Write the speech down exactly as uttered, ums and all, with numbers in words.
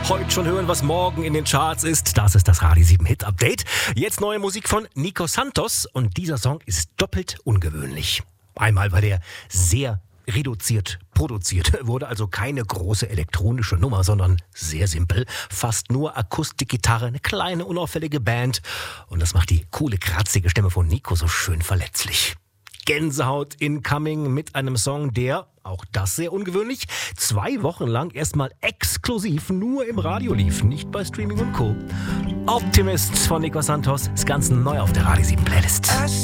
Heute schon hören, was morgen in den Charts ist. Das ist das Radio sieben Hit Update. Jetzt neue Musik von Nico Santos und dieser Song ist doppelt ungewöhnlich. Einmal, weil er sehr reduziert produziert wurde, also keine große elektronische Nummer, sondern sehr simpel. Fast nur Akustikgitarre, eine kleine unauffällige Band und das macht die coole, kratzige Stimme von Nico so schön verletzlich. Gänsehaut incoming mit einem Song, der, auch das sehr ungewöhnlich, zwei Wochen lang erstmal exklusiv nur im Radio lief, nicht bei Streaming und Co. Optimist von Nico Santos ist ganz neu auf der Radio sieben Playlist.